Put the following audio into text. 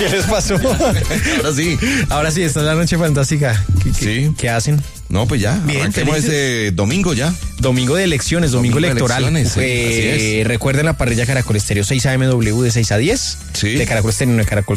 ¿Qué les pasó? Ahora sí, esta es la noche fantástica. ¿Qué hacen? No, pues ya, Bien, arranquemos felices. ese domingo ya. Domingo de elecciones, domingo electoral. elecciones, sí, así es. Recuerden la parrilla Caracol Estéreo 6 AMW de 6 a 10. Sí. De Caracol Estéreo, no de Caracol